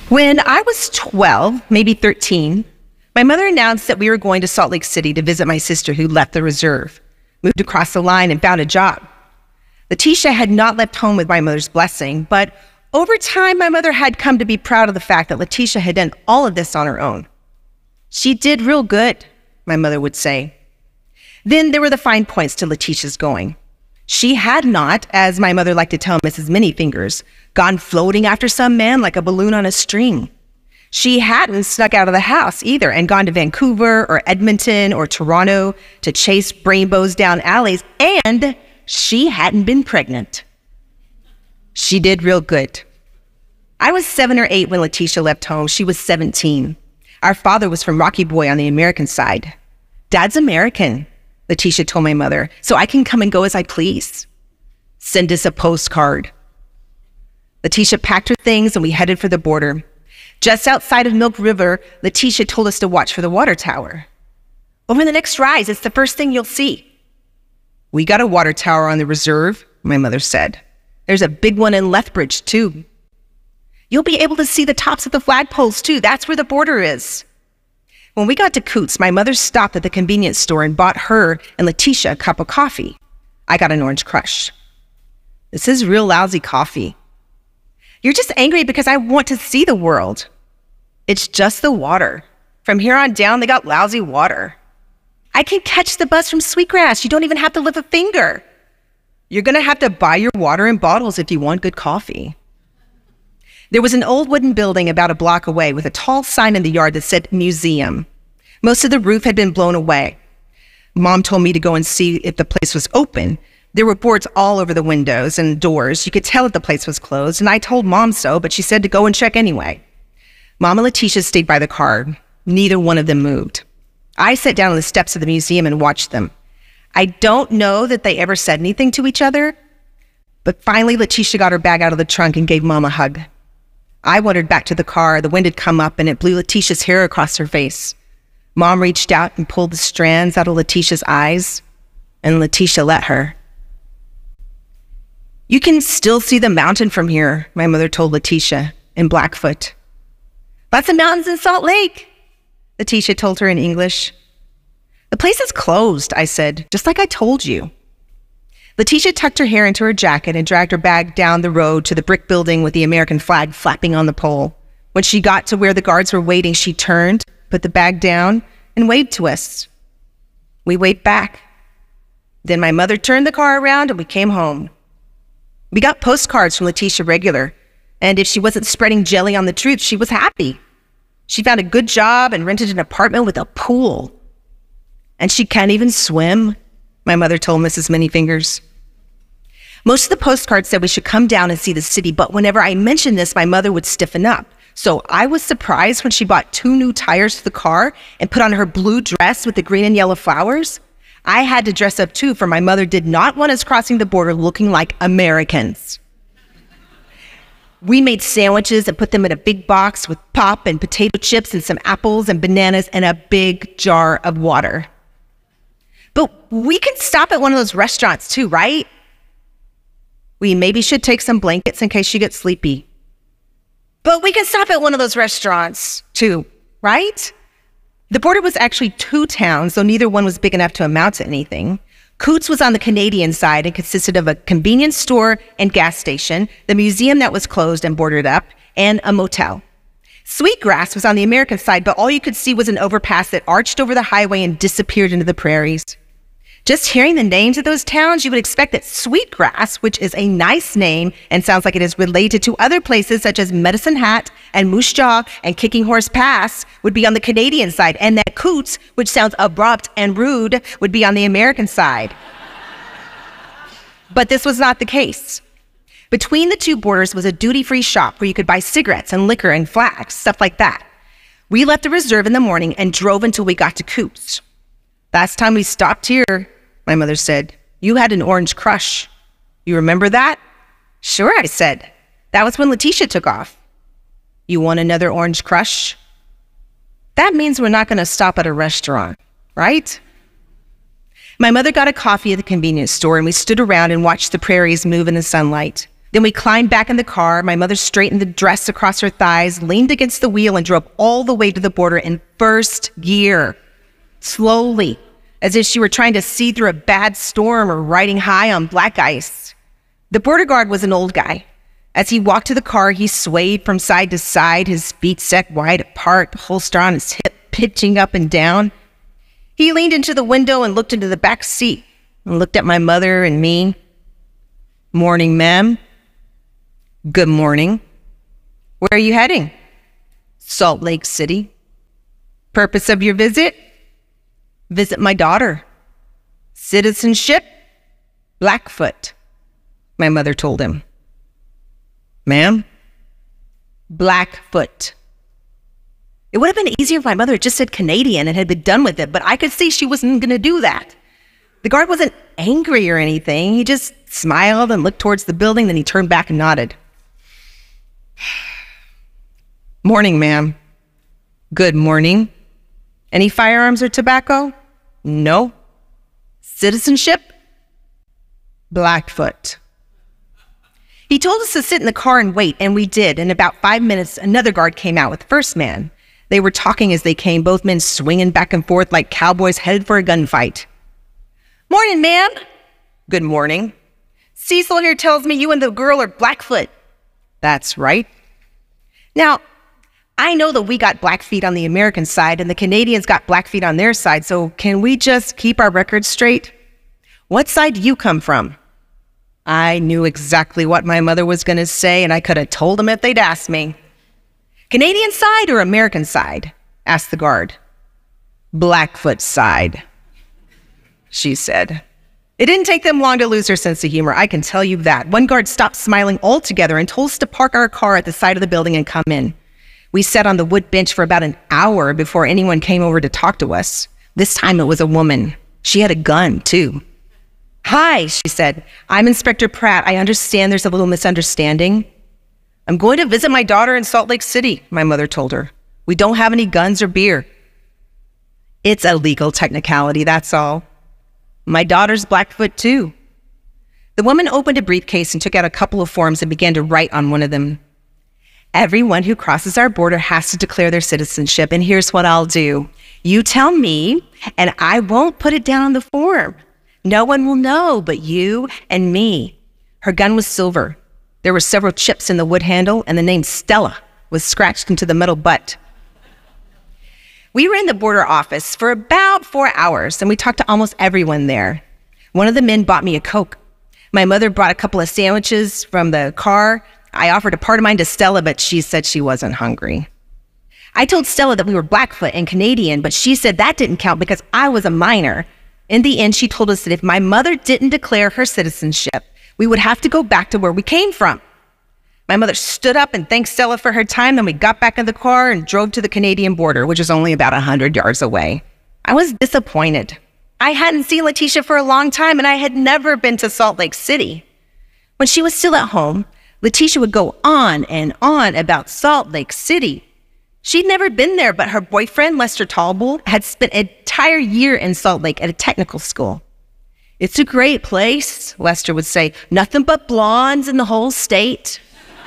When I was 12, maybe 13, my mother announced that we were going to Salt Lake City to visit my sister who left the reserve, moved across the line, and found a job. Letitia had not left home with my mother's blessing, but over time, my mother had come to be proud of the fact that Letitia had done all of this on her own. She did real good, my mother would say. Then there were the fine points to Letitia's going. She had not, as my mother liked to tell Mrs. Manyfingers, gone floating after some man like a balloon on a string. She hadn't snuck out of the house either and gone to Vancouver or Edmonton or Toronto to chase rainbows down alleys, and she hadn't been pregnant. She did real good. I was 7 or 8 when Letitia left home. She was 17. Our father was from Rocky Boy on the American side. Dad's American, Letitia told my mother, so I can come and go as I please. Send us a postcard. Letitia packed her things and we headed for the border. Just outside of Milk River, Letitia told us to watch for the water tower. Over the next rise, it's the first thing you'll see. We got a water tower on the reserve, my mother said. There's a big one in Lethbridge, too. You'll be able to see the tops of the flagpoles, too. That's where the border is. When we got to Coots, my mother stopped at the convenience store and bought her and Letitia a cup of coffee. I got an Orange Crush. This is real lousy coffee. You're just angry because I want to see the world. It's just the water. From here on down, they got lousy water. I can catch the bus from Sweetgrass. You don't even have to lift a finger. You're going to have to buy your water in bottles if you want good coffee. There was an old wooden building about a block away with a tall sign in the yard that said museum. Most of the roof had been blown away. Mom told me to go and see if the place was open. There were boards all over the windows and doors. You could tell that the place was closed, and I told Mom so, but she said to go and check anyway. Mom and Letitia stayed by the car. Neither one of them moved. I sat down on the steps of the museum and watched them. I don't know that they ever said anything to each other, but finally Letitia got her bag out of the trunk and gave Mom a hug. I wandered back to the car. The wind had come up and it blew Letitia's hair across her face. Mom reached out and pulled the strands out of Letitia's eyes, and Letitia let her. You can still see the mountain from here, my mother told Letitia in Blackfoot. Lots of mountains in Salt Lake, Letitia told her in English. The place is closed, I said, just like I told you. Letitia tucked her hair into her jacket and dragged her bag down the road to the brick building with the American flag flapping on the pole. When she got to where the guards were waiting, she turned, put the bag down, and waved to us. We waved back. Then my mother turned the car around and we came home. We got postcards from Letitia regular, and if she wasn't spreading jelly on the truth, she was happy. She found a good job and rented an apartment with a pool. And she can't even swim, my mother told Mrs. Manyfingers. Most of the postcards said we should come down and see the city, but whenever I mentioned this, my mother would stiffen up. So I was surprised when she bought 2 new tires for the car and put on her blue dress with the green and yellow flowers. I had to dress up too, for my mother did not want us crossing the border looking like Americans. We made sandwiches and put them in a big box with pop and potato chips and some apples and bananas and a big jar of water. But we can stop at one of those restaurants too, right? We maybe should take some blankets in case she gets sleepy. But we can stop at one of those restaurants too, right? The border was actually 2 towns, though neither one was big enough to amount to anything. Coots was on the Canadian side and consisted of a convenience store and gas station, the museum that was closed and boarded up, and a motel. Sweetgrass was on the American side, but all you could see was an overpass that arched over the highway and disappeared into the prairies. Just hearing the names of those towns, you would expect that Sweetgrass, which is a nice name and sounds like it is related to other places such as Medicine Hat and Moose Jaw and Kicking Horse Pass, would be on the Canadian side, and that Coots, which sounds abrupt and rude, would be on the American side. But this was not the case. Between the 2 borders was a duty-free shop where you could buy cigarettes and liquor and flags, stuff like that. We left the reserve in the morning and drove until we got to Coots. Last time we stopped here, my mother said, you had an Orange Crush. You remember that? Sure, I said. That was when Letitia took off. You want another Orange Crush? That means we're not going to stop at a restaurant, right? My mother got a coffee at the convenience store and we stood around and watched the prairies move in the sunlight. Then we climbed back in the car. My mother straightened the dress across her thighs, leaned against the wheel, and drove all the way to the border in first gear, slowly, as if she were trying to see through a bad storm or riding high on black ice. The border guard was an old guy. As he walked to the car, he swayed from side to side, his feet set wide apart, the holster on his hip pitching up and down. He leaned into the window and looked into the back seat and looked at my mother and me. "Morning, ma'am." "Good morning." "Where are you heading?" "Salt Lake City." "Purpose of your visit?" "Visit my daughter." "Citizenship?" "Blackfoot," my mother told him. "Ma'am?" "Blackfoot." It would have been easier if my mother had just said Canadian and had been done with it, but I could see she wasn't going to do that. The guard wasn't angry or anything. He just smiled and looked towards the building, then he turned back and nodded. "Morning, ma'am." "Good morning." "Any firearms or tobacco?" "No." "Citizenship?" "Blackfoot." He told us to sit in the car and wait, and we did. In about 5 minutes, another guard came out with the first man. They were talking as they came, both men swinging back and forth like cowboys headed for a gunfight. "Morning, ma'am." "Good morning." "Cecil here tells me you and the girl are Blackfoot." "That's right." Now, I know that we got Blackfeet on the American side and the Canadians got Blackfeet on their side, so can we just keep our records straight? What side do you come from? I knew exactly what my mother was going to say, and I could have told them if they'd asked me. "Canadian side or American side?" asked the guard. "Blackfoot side," she said. It didn't take them long to lose her sense of humor, I can tell you that. One guard stopped smiling altogether and told us to park our car at the side of the building and come in. We sat on the wood bench for about an hour before anyone came over to talk to us. This time it was a woman. She had a gun, too. "Hi," she said. "I'm Inspector Pratt. I understand there's a little misunderstanding." "I'm going to visit my daughter in Salt Lake City," my mother told her. "We don't have any guns or beer." "It's a legal technicality, that's all." "My daughter's Blackfoot, too." The woman opened a briefcase and took out a couple of forms and began to write on one of them. "Everyone who crosses our border has to declare their citizenship, and here's what I'll do. You tell me, and I won't put it down on the form. No one will know but you and me." Her gun was silver. There were several chips in the wood handle, and the name Stella was scratched into the metal butt. We were in the border office for about 4 hours, and we talked to almost everyone there. One of the men bought me a Coke. My mother brought a couple of sandwiches from the car. I offered a part of mine to Stella, but she said she wasn't hungry. I told Stella that we were Blackfoot and Canadian, but she said that didn't count because I was a minor. In the end, she told us that if my mother didn't declare her citizenship, we would have to go back to where we came from. My mother stood up and thanked Stella for her time, then we got back in the car and drove to the Canadian border, which is only about 100 yards away. I was disappointed. I hadn't seen Letitia for a long time, and I had never been to Salt Lake City. When she was still at home, Letitia would go on and on about Salt Lake City. She'd never been there, but her boyfriend, Lester Tallbull, had spent an entire year in Salt Lake at a technical school. "It's a great place," Lester would say. "Nothing but blondes in the whole state."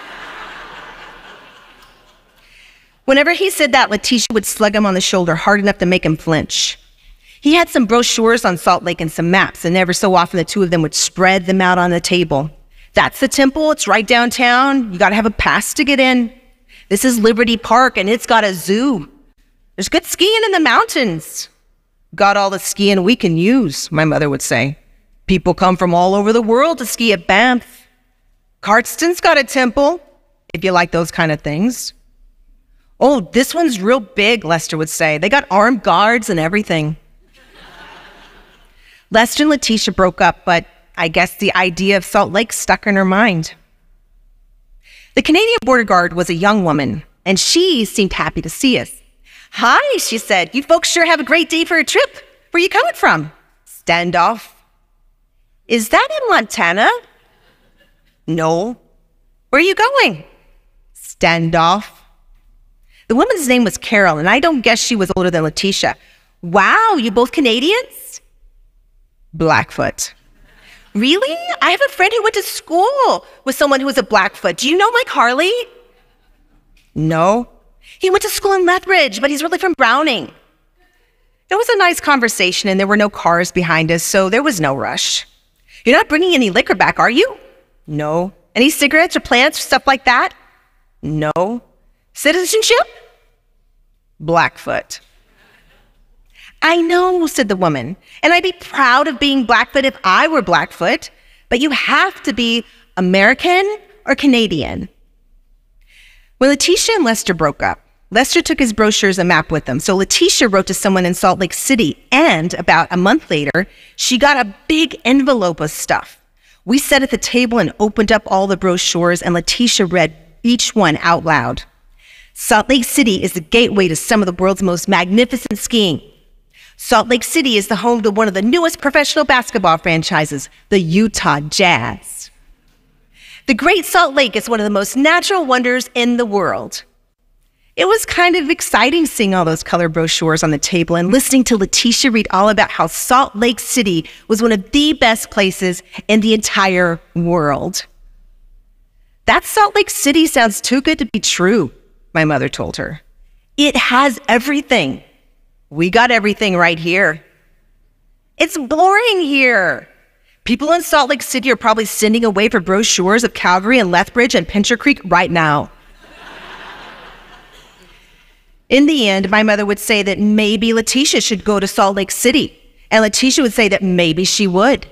Whenever he said that, Letitia would slug him on the shoulder hard enough to make him flinch. He had some brochures on Salt Lake and some maps, and ever so often the two of them would spread them out on the table. "That's the temple. It's right downtown. You got to have a pass to get in. This is Liberty Park, and it's got a zoo. There's good skiing in the mountains." "Got all the skiing we can use," my mother would say. "People come from all over the world to ski at Banff. Cardston's got a temple, if you like those kind of things." "Oh, this one's real big," Lester would say. "They got armed guards and everything." Lester and Letitia broke up, but I guess the idea of Salt Lake stuck in her mind. The Canadian border guard was a young woman, and she seemed happy to see us. "Hi," she said. "You folks sure have a great day for a trip. Where are you coming from?" "Standoff." "Is that in Montana?" "No." "Where are you going?" "Standoff." The woman's name was Carol, and I don't guess she was older than Letitia. "Wow, you both Canadians?" "Blackfoot." Really? I have a friend who went to school with someone who was a Blackfoot. Do you know Mike Harley? No. He went to school in Lethbridge, but he's really from Browning. It was a nice conversation, and there were no cars behind us, so there was no rush. You're not bringing any liquor back, are you? No. Any cigarettes or plants or stuff like that? No. Citizenship? Blackfoot. I know, said the woman, and I'd be proud of being Blackfoot if I were Blackfoot, but you have to be American or Canadian. When Letitia and Lester broke up, Lester took his brochures and map with them, so Letitia wrote to someone in Salt Lake City, and about a month later, she got a big envelope of stuff. We sat at the table and opened up all the brochures, and Letitia read each one out loud. Salt Lake City is the gateway to some of the world's most magnificent skiing. Salt Lake City is the home to one of the newest professional basketball franchises, the Utah Jazz. The Great Salt Lake is one of the most natural wonders in the world. It was kind of exciting seeing all those color brochures on the table and listening to Letitia read all about how Salt Lake City was one of the best places in the entire world. That Salt Lake City sounds too good to be true, my mother told her. It has everything. We got everything right here. It's boring here. People in Salt Lake City are probably sending away for brochures of Calgary and Lethbridge and Pincher Creek right now. In the end, my mother would say that maybe Letitia should go to Salt Lake City, and Letitia would say that maybe she would.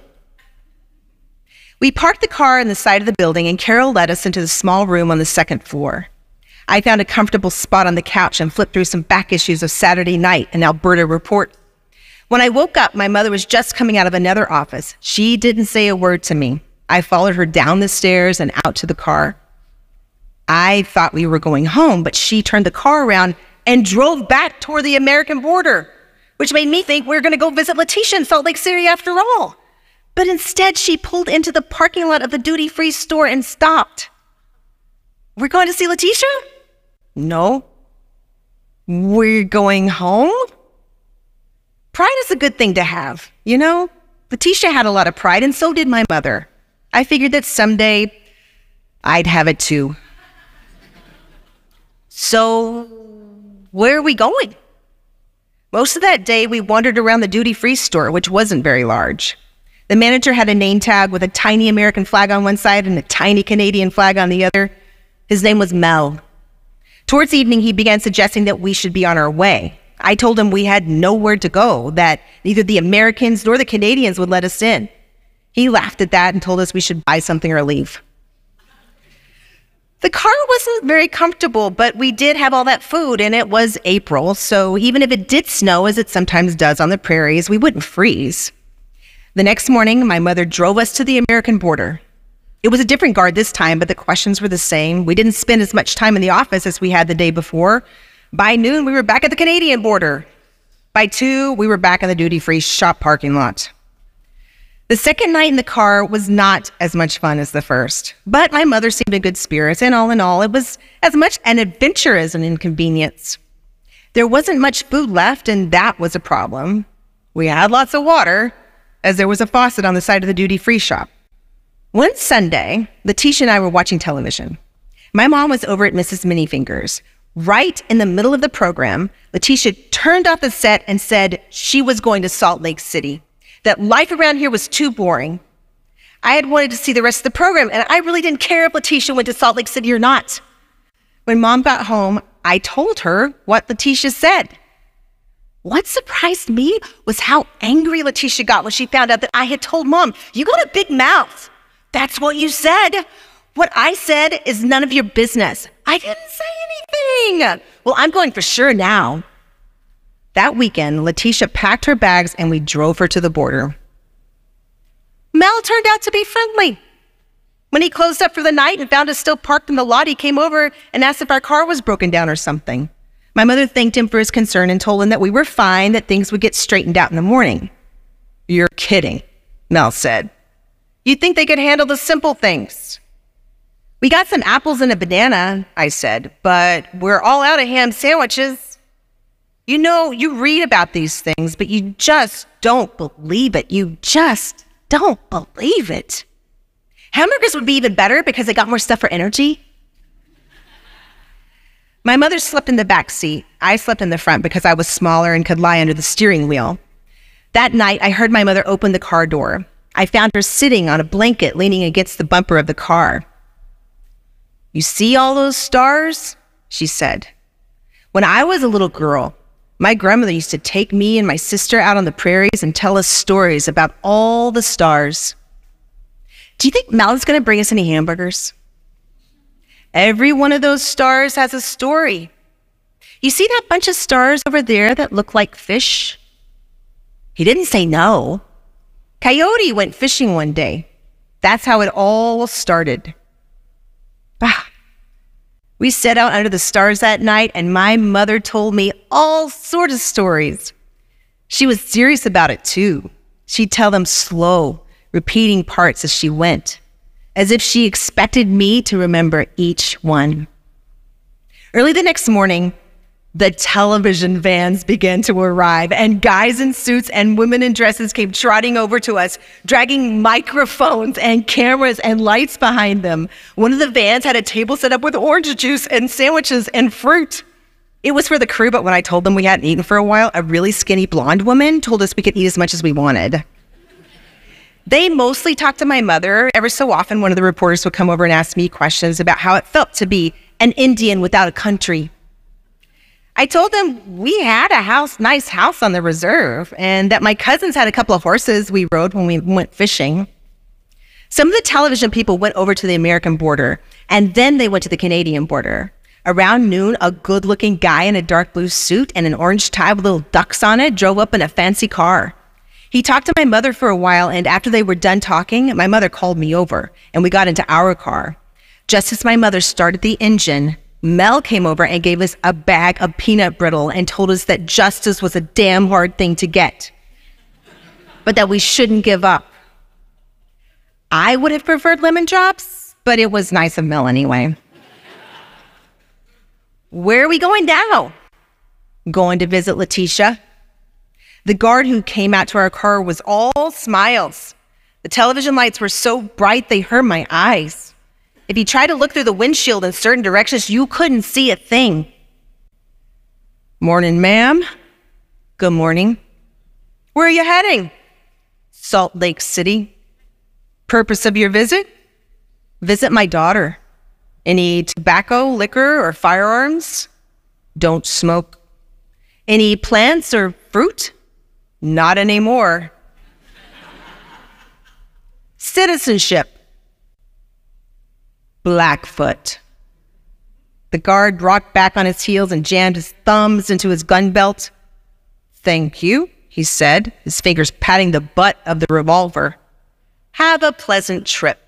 We parked the car on the side of the building, and Carol led us into the small room on the second floor. I found a comfortable spot on the couch and flipped through some back issues of Saturday Night and Alberta Report. When I woke up, my mother was just coming out of another office. She didn't say a word to me. I followed her down the stairs and out to the car. I thought we were going home, but she turned the car around and drove back toward the American border, which made me think we were going to go visit Letitia in Salt Lake City after all. But instead, she pulled into the parking lot of the duty-free store and stopped. We're going to see Letitia? No. We're going home? Pride is a good thing to have, you know? Letitia had a lot of pride, and so did my mother. I figured that someday I'd have it too. So, where are we going? Most of that day, we wandered around the duty-free store, which wasn't very large. The manager had a name tag with a tiny American flag on one side and a tiny Canadian flag on the other. His name was Mel. Towards evening, he began suggesting that we should be on our way. I told him we had nowhere to go, that neither the Americans nor the Canadians would let us in. He laughed at that and told us we should buy something or leave. The car wasn't very comfortable, but we did have all that food, and it was April, so even if it did snow, as it sometimes does on the prairies, we wouldn't freeze. The next morning, my mother drove us to the American border. It was a different guard this time, but the questions were the same. We didn't spend as much time in the office as we had the day before. By noon, we were back at the Canadian border. By 2, we were back in the duty-free shop parking lot. The second night in the car was not as much fun as the first, but my mother seemed in good spirits, and all in all, it was as much an adventure as an inconvenience. There wasn't much food left, and that was a problem. We had lots of water, as there was a faucet on the side of the duty-free shop. One Sunday, Letitia and I were watching television. My mom was over at Mrs. Manyfingers. Right in the middle of the program, Letitia turned off the set and said she was going to Salt Lake City, that life around here was too boring. I had wanted to see the rest of the program, and I really didn't care if Letitia went to Salt Lake City or not. When Mom got home, I told her what Letitia said. What surprised me was how angry Letitia got when she found out that I had told Mom, "You got a big mouth. That's what you said. What I said is none of your business. I didn't say anything. Well, I'm going for sure now." That weekend, Letitia packed her bags and we drove her to the border. Mel turned out to be friendly. When he closed up for the night and found us still parked in the lot, he came over and asked if our car was broken down or something. My mother thanked him for his concern and told him that we were fine, that things would get straightened out in the morning. "You're kidding," Mel said. "You'd think they could handle the simple things." "We got some apples and a banana," I said, "but we're all out of ham sandwiches." You know, you read about these things, but you just don't believe it. You just don't believe it. Hamburgers would be even better because they got more stuff for energy. My mother slept in the back seat. I slept in the front because I was smaller and could lie under the steering wheel. That night, I heard my mother open the car door. I found her sitting on a blanket leaning against the bumper of the car. "You see all those stars?" she said. "When I was a little girl, my grandmother used to take me and my sister out on the prairies and tell us stories about all the stars. Do you think Mel is going to bring us any hamburgers? Every one of those stars has a story. You see that bunch of stars over there that look like fish?" He didn't say no. Coyote went fishing one day. That's how it all started. We sat out under the stars that night, and my mother told me all sorts of stories. She was serious about it, too. She'd tell them slow, repeating parts as she went, as if she expected me to remember each one. Early the next morning, the television vans began to arrive, and guys in suits and women in dresses came trotting over to us, dragging microphones and cameras and lights behind them. One of the vans had a table set up with orange juice and sandwiches and fruit. It was for the crew, but when I told them we hadn't eaten for a while, a really skinny blonde woman told us we could eat as much as we wanted. They mostly talked to my mother. Every so often, one of the reporters would come over and ask me questions about how it felt to be an Indian without a country. I told them we had a nice house on the reserve, and that my cousins had a couple of horses we rode when we went fishing. Some of the television people went over to the American border, and then they went to the Canadian border. Around noon, a good-looking guy in a dark blue suit and an orange tie with little ducks on it drove up in a fancy car. He talked to my mother for a while, and after they were done talking, my mother called me over, and we got into our car. Just as my mother started the engine, Mel came over and gave us a bag of peanut brittle and told us that justice was a damn hard thing to get, but that we shouldn't give up. I would have preferred lemon drops, but it was nice of Mel anyway. Where are we going now? Going to visit Letitia. The guard who came out to our car was all smiles. The television lights were so bright they hurt my eyes. If you tried to look through the windshield in certain directions, you couldn't see a thing. "Morning, ma'am." "Good morning." "Where are you heading?" "Salt Lake City." "Purpose of your visit?" "Visit my daughter." "Any tobacco, liquor, or firearms?" "Don't smoke." "Any plants or fruit?" "Not anymore." "Citizenship?" "Blackfoot." The guard rocked back on his heels and jammed his thumbs into his gun belt. "Thank you," he said, his fingers patting the butt of the revolver. "Have a pleasant trip."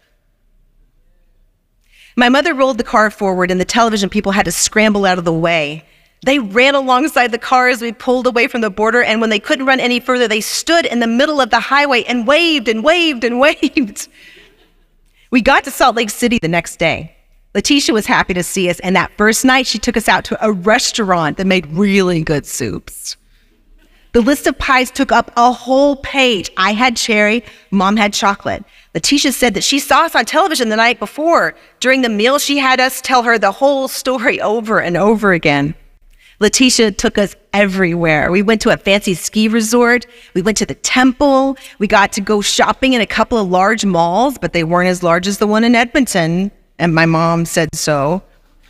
My mother rolled the car forward, and the television people had to scramble out of the way. They ran alongside the car as we pulled away from the border, and when they couldn't run any further, they stood in the middle of the highway and waved and waved and waved. We got to Salt Lake City the next day. Letitia was happy to see us, and that first night she took us out to a restaurant that made really good soups. The list of pies took up a whole page. I had cherry, Mom had chocolate. Letitia said that she saw us on television the night before. During the meal, she had us tell her the whole story over and over again. Letitia took us everywhere. We went to a fancy ski resort. We went to the temple. We got to go shopping in a couple of large malls, but they weren't as large as the one in Edmonton, and my mom said so.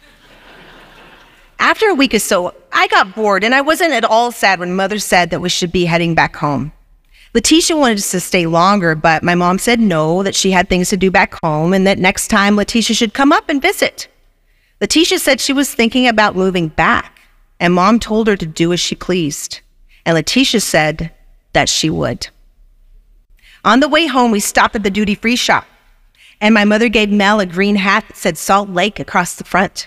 After a week or so, I got bored, and I wasn't at all sad when Mother said that we should be heading back home. Letitia wanted us to stay longer, but my mom said no, that she had things to do back home, and that next time Letitia should come up and visit. Letitia said she was thinking about moving back, and Mom told her to do as she pleased. And Letitia said that she would. On the way home, we stopped at the duty-free shop, and my mother gave Mel a green hat that said Salt Lake across the front.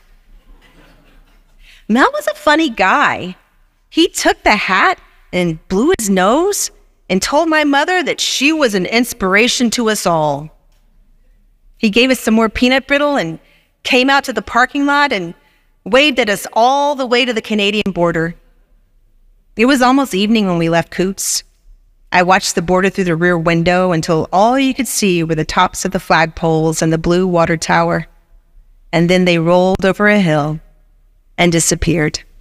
Mel was a funny guy. He took the hat and blew his nose and told my mother that she was an inspiration to us all. He gave us some more peanut brittle and came out to the parking lot and waved at us all the way to the Canadian border. It was almost evening when we left Coots. I watched the border through the rear window until all you could see were the tops of the flagpoles and the blue water tower. And then they rolled over a hill and disappeared.